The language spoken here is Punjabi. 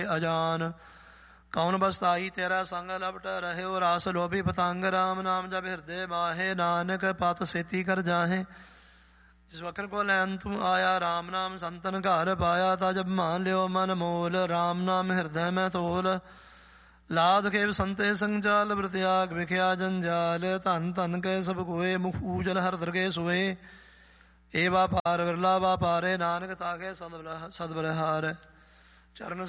ਅਜਾਨ। ਕੌਣ ਬਸਤਾਈ ਤੇਰਾ ਸੰਗ ਲਪਟ ਰਹਿਓ, ਰਾਸ ਲੋਭੀ ਪਤੰਗ ਰਾਮ ਨਾਮ ਜਬ ਹਿਰਦੇ ਬਾਹੇ, ਨਾਨਕ ਪਤ ਸੇਤੀ ਕਰ ਜਾਹੇ। ਜਿਸ ਵਕਰ ਕੋ ਲੈਨ ਤੂੰ ਆਇਆ, ਰਾਮ ਨਾਮ ਸੰਤਨ ਘਰ ਪਾਇਆ, ਤਾ ਜਬ ਮਾਨ ਲਿਓ ਮਨ ਮੋਲ, ਰਾਮ ਨਾਮ ਹਿਰਦੈ ਮੈਂ ਤੋਲ। ਲਾਦ ਖੇਵ ਸੰਤੇ ਸੰਗਜਾਲ, ਬ੍ਰਤਿਆਗ ਵਿਖਿਆ ਜੰਜਾਲ, ਧਨ ਧਨ ਕੇ ਸਭ ਕੋਏ, ਮੁਖ ਊਜਲ ਹਰ ਦਰਗੇ ਸੋਏ। ਏ ਵਾਪਾਰ ਵਿਰਲਾ ਵਾਪਾਰੇ, ਨਾਨਕ ਤਾਕੇ ਸਦ ਬਲਿਹਾਰ। ਚਰਨ